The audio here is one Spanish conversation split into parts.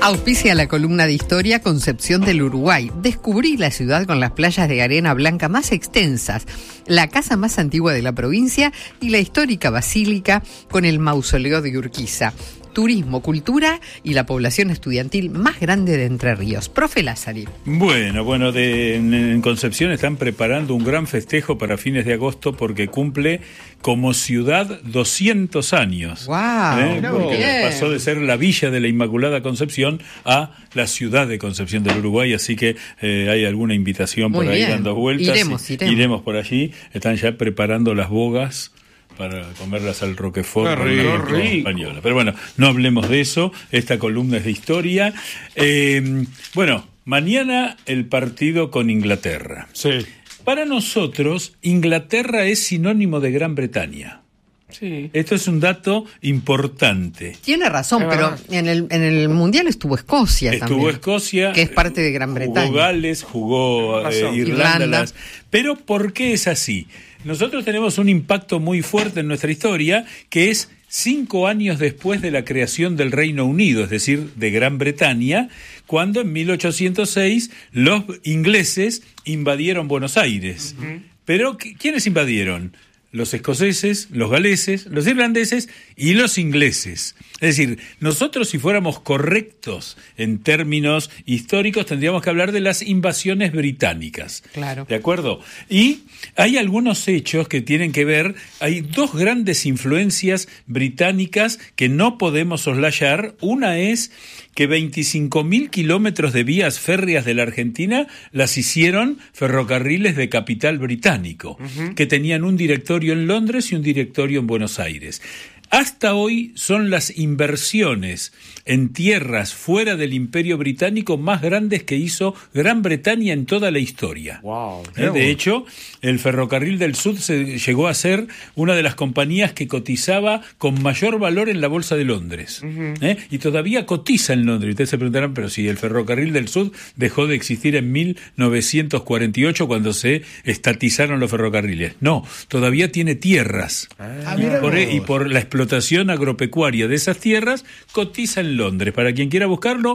Auspicia la columna de historia Concepción del Uruguay. Descubrí la ciudad con las playas de arena blanca más extensas, la casa más antigua de la provincia y la histórica basílica con el mausoleo de Urquiza. Turismo, cultura y la población estudiantil más grande de Entre Ríos. Profe Lázari. Bueno, en Concepción están preparando un gran festejo para fines de agosto porque cumple como ciudad 200 años. ¡Wow! Porque pasó de ser la Villa de la Inmaculada Concepción a la ciudad de Concepción del Uruguay, así que hay alguna invitación por ahí dando vueltas. Iremos por allí. Están ya preparando las bogas para comerlas al Roquefort española. Pero bueno, no hablemos de eso. Esta columna es de historia. Mañana el partido con Inglaterra. Sí. Para nosotros, Inglaterra es sinónimo de Gran Bretaña. Sí. Esto es un dato importante. Tiene razón, pero en el Mundial estuvo Escocia también. Estuvo Escocia. Que es parte de Gran Bretaña. Jugó Gales, jugó Irlanda. Pero ¿por qué es así? Nosotros tenemos un impacto muy fuerte en nuestra historia, que es 5 años después de la creación del Reino Unido, es decir, de Gran Bretaña, cuando en 1806 los ingleses invadieron Buenos Aires. Uh-huh. Pero ¿quiénes invadieron? Los escoceses, los galeses, los irlandeses y los ingleses. Es decir, nosotros si fuéramos correctos en términos históricos tendríamos que hablar de las invasiones británicas. Claro. ¿De acuerdo? Y hay algunos hechos que tienen que ver, hay 2 grandes influencias británicas que no podemos soslayar. Una es que 25.000 kilómetros de vías férreas de la Argentina las hicieron ferrocarriles de capital británico, que tenían un directorio en Londres y un directorio en Buenos Aires. Hasta hoy son las inversiones en tierras fuera del Imperio Británico más grandes que hizo Gran Bretaña en toda la historia. Wow, de hecho, el Ferrocarril del Sud se llegó a ser una de las compañías que cotizaba con mayor valor en la Bolsa de Londres. Y todavía cotiza en Londres. Ustedes se preguntarán, pero si el Ferrocarril del Sud dejó de existir en 1948 cuando se estatizaron los ferrocarriles. No, todavía tiene tierras. Y por la explotación agropecuaria de esas tierras cotiza en Londres. Para quien quiera buscarlo,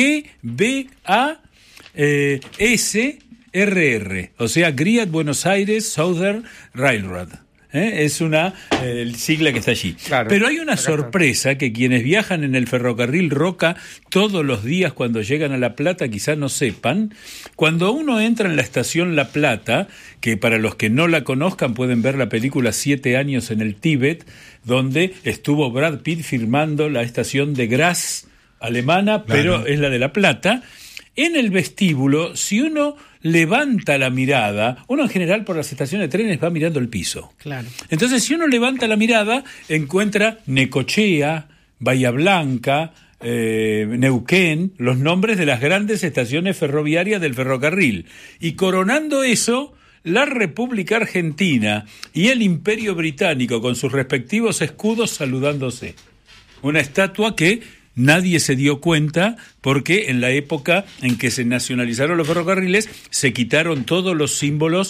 GBASRR, o sea, Great Buenos Aires Southern Railroad. Es una sigla que está allí. Claro, pero hay una sorpresa que quienes viajan en el ferrocarril Roca todos los días cuando llegan a La Plata quizás no sepan. Cuando uno entra en la estación La Plata, que para los que no la conozcan pueden ver la película 7 años en el Tíbet, donde estuvo Brad Pitt filmando la estación de Graz alemana, pero es la de La Plata. En el vestíbulo, si uno levanta la mirada, uno en general por las estaciones de trenes va mirando el piso. Claro. Entonces, si uno levanta la mirada, encuentra Necochea, Bahía Blanca, Neuquén, los nombres de las grandes estaciones ferroviarias del ferrocarril. Y coronando eso, la República Argentina y el Imperio Británico con sus respectivos escudos saludándose. Una estatua que nadie se dio cuenta porque en la época en que se nacionalizaron los ferrocarriles se quitaron todos los símbolos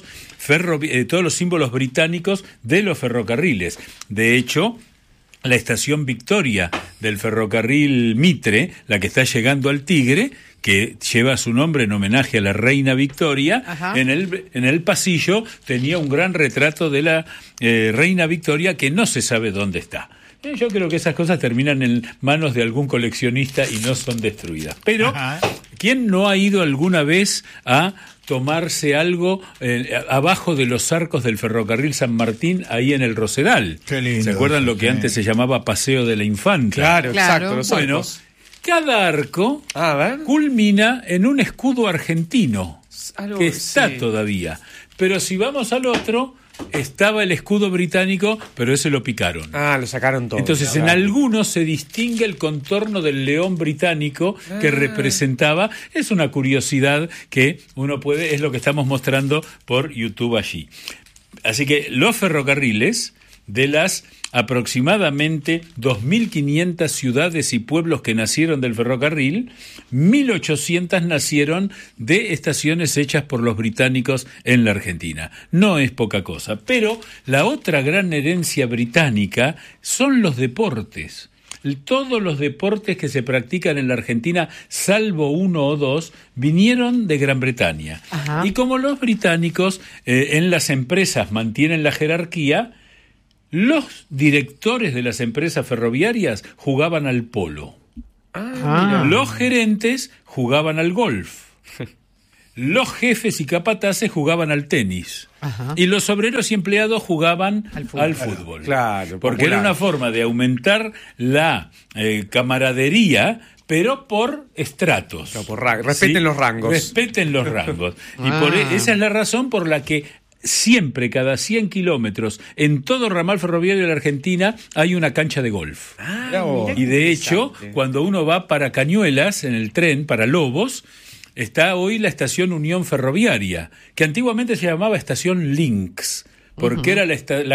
británicos de los ferrocarriles. De hecho, la estación Victoria del ferrocarril Mitre, la que está llegando al Tigre, que lleva su nombre en homenaje a la reina Victoria, en el pasillo tenía un gran retrato de la reina Victoria que no se sabe dónde está. Yo creo que esas cosas terminan en manos de algún coleccionista y no son destruidas. Pero, ¿quién no ha ido alguna vez a tomarse algo abajo de los arcos del ferrocarril San Martín, ahí en el Rosedal? Qué lindo. ¿Se acuerdan lo que antes se llamaba Paseo de la Infanta? Claro, exacto. Los bueno, arcos. cada arco culmina en un escudo argentino, que está todavía. Pero si vamos al otro, estaba el escudo británico, pero ese lo picaron. Lo sacaron todo. Entonces, en algunos se distingue el contorno del león británico que representaba. Es una curiosidad que uno puede, es lo que estamos mostrando por YouTube allí. Así que los ferrocarriles, de las aproximadamente 2.500 ciudades y pueblos que nacieron del ferrocarril, 1.800 nacieron de estaciones hechas por los británicos en la Argentina. No es poca cosa, pero la otra gran herencia británica son los deportes. todos los deportes que se practican en la Argentina, salvo uno o dos, vinieron de Gran Bretaña. Ajá. Y como los británicos en las empresas mantienen la jerarquía, los directores de las empresas ferroviarias jugaban al polo. Los gerentes jugaban al golf. Los jefes y capataces jugaban al tenis. Ajá. Y los obreros y empleados jugaban al fútbol. Claro, porque era una forma de aumentar la camaradería, pero por estratos. No, respeten los rangos. Respeten los rangos. Y esa es la razón por la que siempre, cada 100 kilómetros, en todo ramal ferroviario de la Argentina hay una cancha de golf. Y de hecho, cuando uno va para Cañuelas, en el tren, para Lobos, está hoy la estación Unión Ferroviaria, que antiguamente se llamaba estación Links, porque era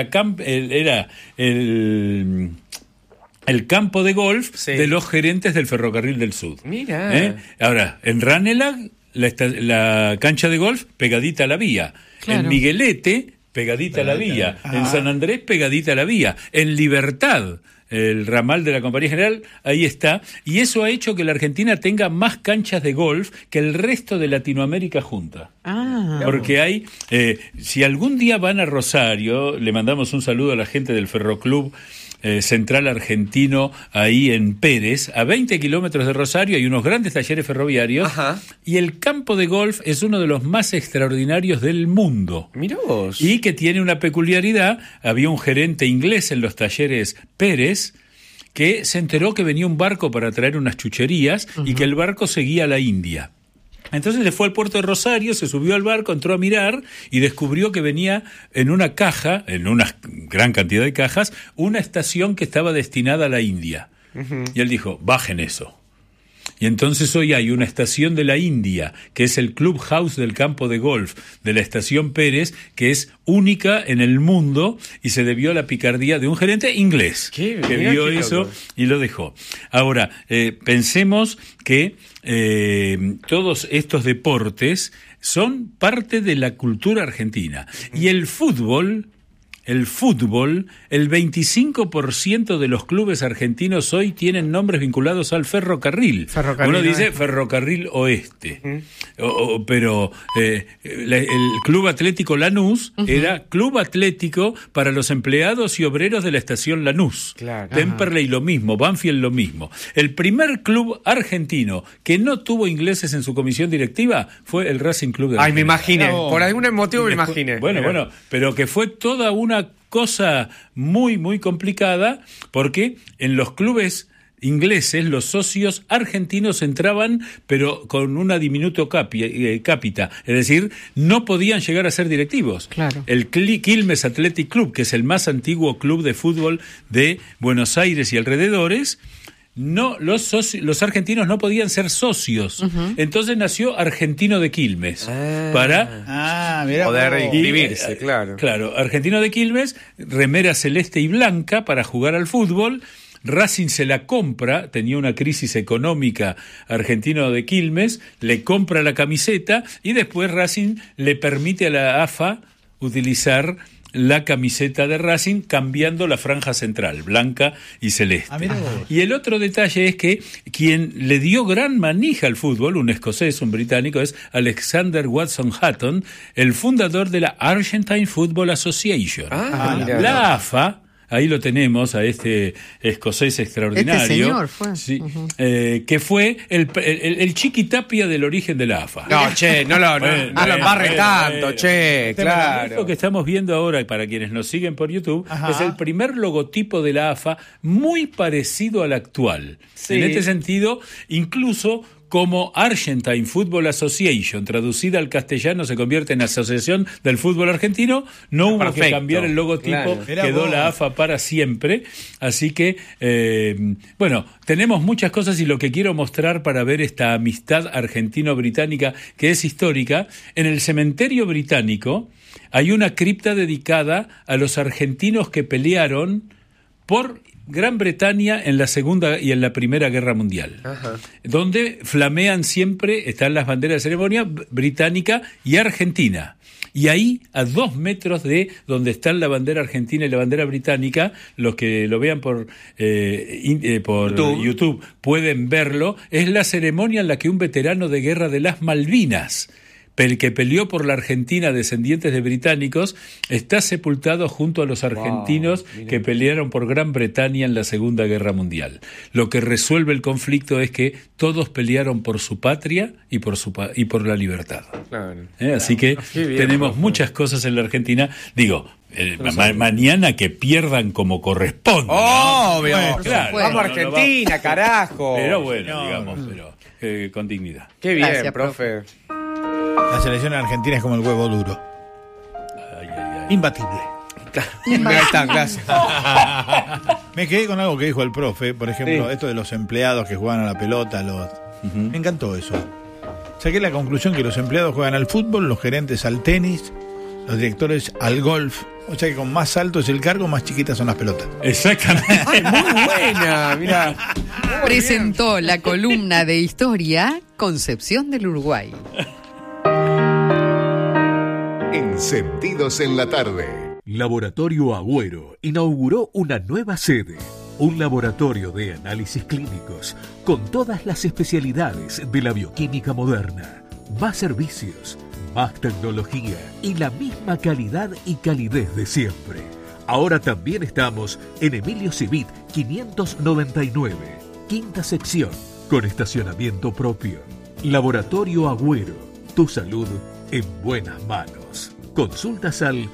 el campo de golf de los gerentes del Ferrocarril del Sud. Mira. Ahora, en Ranelagh, la cancha de golf pegadita a la vía. Claro. En Miguelete, pegadita a la vía. En San Andrés, pegadita a la vía. En Libertad, el ramal de la Compañía General, ahí está, y eso ha hecho que la Argentina tenga más canchas de golf que el resto de Latinoamérica junta. Porque hay, si algún día van a Rosario, le mandamos un saludo a la gente del Ferroclub Central Argentino, ahí en Pérez, a 20 kilómetros de Rosario, hay unos grandes talleres ferroviarios. Ajá. Y el campo de golf es uno de los más extraordinarios del mundo. Mirá vos. Y que tiene una peculiaridad. Había un gerente inglés en los talleres Pérez que se enteró que venía un barco para traer unas chucherías y que el barco seguía a la India. Entonces le fue al puerto de Rosario, se subió al barco, entró a mirar y descubrió que venía en una caja, en una gran cantidad de cajas, una estación que estaba destinada a la India. Y él dijo, bajen eso. Y entonces hoy hay una estación de la India, que es el Clubhouse del campo de golf de la estación Pérez, que es única en el mundo y se debió a la picardía de un gerente inglés que vio eso y lo dejó. Ahora, pensemos que todos estos deportes son parte de la cultura argentina. Y el fútbol, el 25% de los clubes argentinos hoy tienen nombres vinculados al ferrocarril. Uno dice Ferrocarril Oeste, pero el Club Atlético Lanús era Club Atlético para los empleados y obreros de la estación Lanús. Claro. Temperley lo mismo, Banfield lo mismo. El primer club argentino que no tuvo ingleses en su comisión directiva fue el Racing Club de Argentina. Me imaginé, por algún motivo me imaginé. Bueno, pero que fue toda una cosa muy, muy complicada, porque en los clubes ingleses los socios argentinos entraban, pero con una diminuto cápita, es decir, no podían llegar a ser directivos. Claro. El Quilmes Athletic Club, que es el más antiguo club de fútbol de Buenos Aires y alrededores, no, los argentinos no podían ser socios. Entonces nació Argentino de Quilmes para poder inscribirse, claro. Claro, Argentino de Quilmes, remera celeste y blanca para jugar al fútbol. Racing se la compra, tenía una crisis económica, Argentino de Quilmes, le compra la camiseta y después Racing le permite a la AFA utilizar la camiseta de Racing cambiando la franja central, blanca y celeste. Y el otro detalle es que quien le dio gran manija al fútbol, un escocés, un británico, es Alexander Watson Hutton, el fundador de la Argentine Football Association. La AFA, ahí lo tenemos, a este escocés extraordinario. Este señor fue. Sí, que fue el Chiquitapia del origen de la AFA. No, no lo embarre tanto, claro. Lo que estamos viendo ahora, para quienes nos siguen por YouTube, es el primer logotipo de la AFA muy parecido al actual. Sí. En este sentido, incluso como Argentine Football Association, traducida al castellano, se convierte en Asociación del Fútbol Argentino, no hubo que cambiar el logotipo, quedó la AFA para siempre. Así que, tenemos muchas cosas y lo que quiero mostrar para ver esta amistad argentino-británica que es histórica, en el cementerio británico hay una cripta dedicada a los argentinos que pelearon por Gran Bretaña en la Segunda y en la Primera Guerra Mundial, donde flamean siempre, están las banderas de ceremonia británica y argentina. Y ahí, a 2 metros de donde están la bandera argentina y la bandera británica, los que lo vean por YouTube pueden verlo, es la ceremonia en la que un veterano de guerra de las Malvinas, que peleó por la Argentina, descendientes de británicos, está sepultado junto a los argentinos que pelearon por Gran Bretaña en la Segunda Guerra Mundial. Lo que resuelve el conflicto es que todos pelearon por su patria y por la libertad. Así que tenemos muchas cosas en la Argentina. Digo, mañana que pierdan como corresponde. Obvio. Bueno, claro, vamos a Argentina, carajo. Pero bueno, digamos, con dignidad. Qué bien, gracias, profe. La selección argentina es como el huevo duro. Imbatible. Ahí está, gracias. Me quedé con algo que dijo el profe, por ejemplo, esto de los empleados que juegan a la pelota. Me encantó eso. Saqué la conclusión que los empleados juegan al fútbol, los gerentes al tenis, los directores al golf. O sea que con más alto es el cargo, más chiquitas son las pelotas. Exactamente. Ay, muy buena, mirá. Presentó la columna de historia Concepción del Uruguay. Encendidos en la tarde. Laboratorio Agüero inauguró una nueva sede, un laboratorio de análisis clínicos con todas las especialidades de la bioquímica moderna, más servicios, más tecnología y la misma calidad y calidez de siempre. Ahora también estamos en Emilio Civit 599, quinta sección, con estacionamiento propio. Laboratorio Agüero, tu salud en buenas manos. Consultas al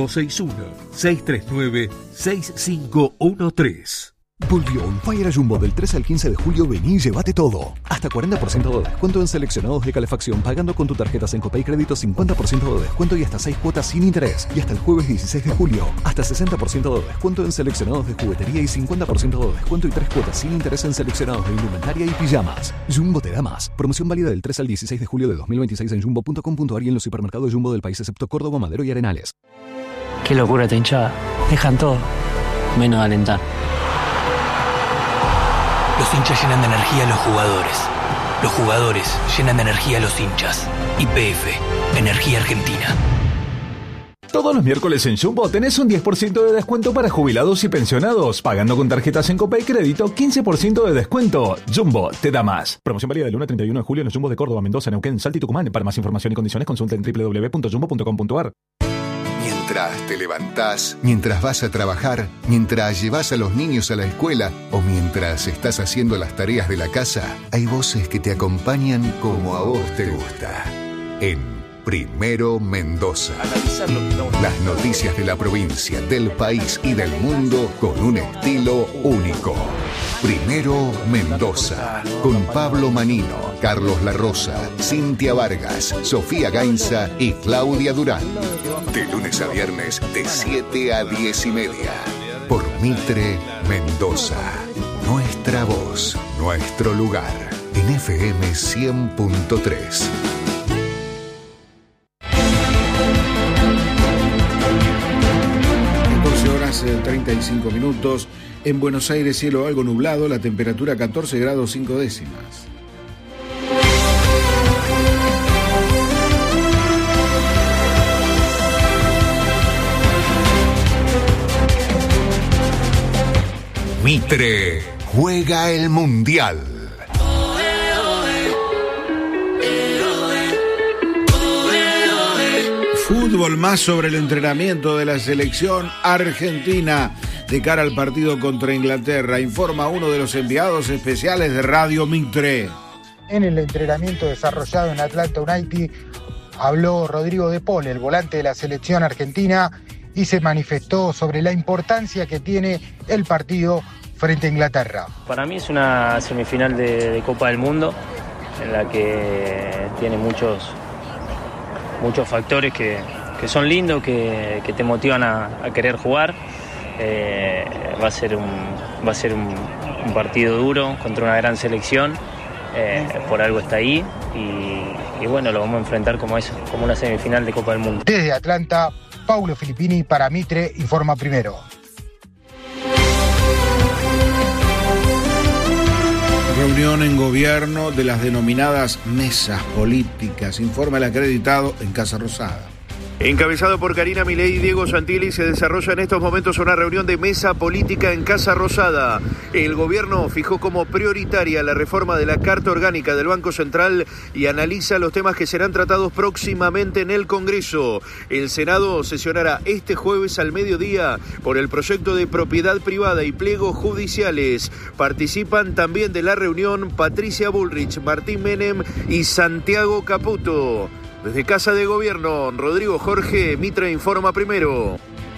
261-639-6513. Volvió On Fire Jumbo del 13 al 15 de julio. Vení y llévate todo. Hasta 40% de descuento en seleccionados de calefacción pagando con tu tarjeta Sencopay Crédito, 50% de descuento y hasta 6 cuotas sin interés. Y hasta el jueves 16 de julio, hasta 60% de descuento en seleccionados de juguetería y 50% de descuento y 3 cuotas sin interés en seleccionados de indumentaria y pijamas. Jumbo te da más. Promoción válida del 3 al 16 de julio de 2026 en jumbo.com.ar y en los supermercados Jumbo del país excepto Córdoba, Madero y Arenales. Qué locura esta hinchada. Dejan todo, menos alentar. Los hinchas llenan de energía a los jugadores. Los jugadores llenan de energía a los hinchas. YPF, Energía Argentina. Todos los miércoles en Jumbo tenés un 10% de descuento para jubilados y pensionados. Pagando con tarjetas Sencopay Crédito, 15% de descuento. Jumbo te da más. Promoción válida del 1 al 31 de julio en los Jumbos de Córdoba, Mendoza, Neuquén, Salta y Tucumán. Para más información y condiciones consulta en www.jumbo.com.ar. Mientras te levantás, mientras vas a trabajar, mientras llevas a los niños a la escuela o mientras estás haciendo las tareas de la casa, hay voces que te acompañan como a vos te gusta. En Primero Mendoza. Las noticias de la provincia, del país y del mundo con un estilo único. Primero Mendoza, con Pablo Manino, Carlos La Rosa, Cintia Vargas, Sofía Gainza y Claudia Durán. De lunes a viernes, de 7 a 10:30. Por Mitre Mendoza. Nuestra voz, nuestro lugar. En FM 100.3. 35 minutos. En Buenos Aires, cielo algo nublado, la temperatura 14 grados 5 décimas. Mitre juega el Mundial. Fútbol más sobre el entrenamiento de la selección argentina de cara al partido contra Inglaterra. Informa uno de los enviados especiales de Radio Mitre. En el entrenamiento desarrollado en Atlanta United habló Rodrigo De Paul, el volante de la selección argentina, y se manifestó sobre la importancia que tiene el partido frente a Inglaterra. Para mí es una semifinal de Copa del Mundo en la que tiene muchos factores que son lindos, que te motivan a querer jugar. Va a ser un partido duro contra una gran selección. Por algo está ahí y bueno, lo vamos a enfrentar como eso, como una semifinal de Copa del Mundo. Desde Atlanta, Paulo Filippini para Mitre, informa Primero. Reunión en gobierno de las denominadas mesas políticas, informa el acreditado en Casa Rosada. Encabezado por Karina Milei y Diego Santilli, se desarrolla en estos momentos una reunión de mesa política en Casa Rosada. El gobierno fijó como prioritaria la reforma de la Carta Orgánica del Banco Central y analiza los temas que serán tratados próximamente en el Congreso. El Senado sesionará este jueves al mediodía por el proyecto de propiedad privada y pliegos judiciales. Participan también de la reunión Patricia Bullrich, Martín Menem y Santiago Caputo. Desde Casa de Gobierno, Rodrigo Jorge, Mitre informa primero.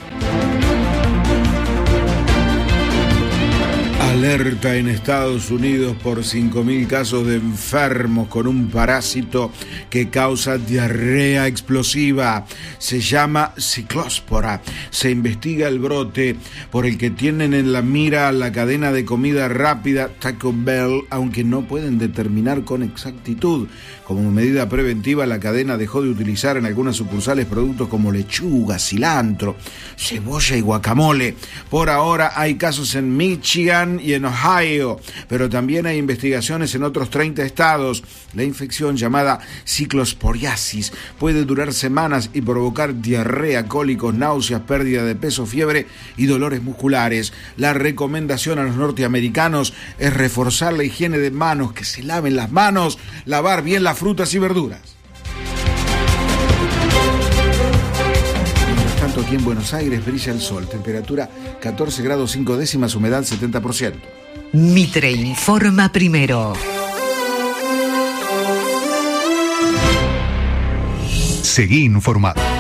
Alerta en Estados Unidos por 5.000 casos de enfermos con un parásito que causa diarrea explosiva. Se llama ciclóspora. Se investiga el brote por el que tienen en la mira la cadena de comida rápida Taco Bell, aunque no pueden determinar con exactitud. Como medida preventiva, la cadena dejó de utilizar en algunas sucursales productos como lechuga, cilantro, cebolla y guacamole. Por ahora hay casos en Michigan y en Ohio, pero también hay investigaciones en otros 30 estados. La infección, llamada ciclosporiasis, puede durar semanas y provocar diarrea, cólicos, náuseas, pérdida de peso, fiebre y dolores musculares. La recomendación a los norteamericanos es reforzar la higiene de manos, que se laven las manos, lavar bien las frutas y verduras. Mientras tanto, aquí en Buenos Aires brilla el sol, temperatura 14 grados 5 décimas, humedad 70%. Mitre informa primero. Seguí informado.